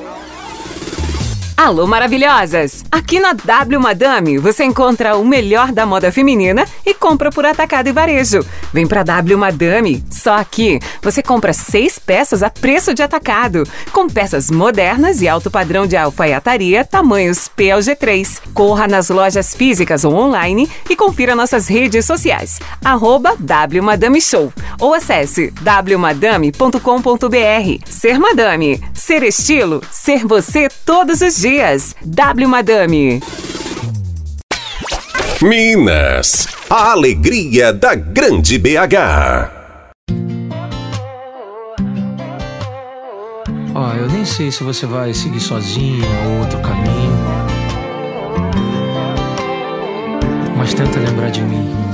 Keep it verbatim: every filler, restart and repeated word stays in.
Alô, maravilhosas! Aqui na W Madame você encontra o melhor da moda feminina e compra por atacado e varejo. Vem pra W Madame, só aqui você compra seis peças a preço de atacado, com peças modernas e alto padrão de alfaiataria, tamanhos P ao G três. Corra nas lojas físicas ou online e confira nossas redes sociais, arroba W Madame Show, ou acesse w madame ponto com ponto b r. Ser Madame, ser estilo, ser você todos os dias. W Madame. Minas, a alegria da grande B H. Ó, oh, eu nem sei se você vai seguir sozinho ou outro caminho, mas tenta lembrar de mim.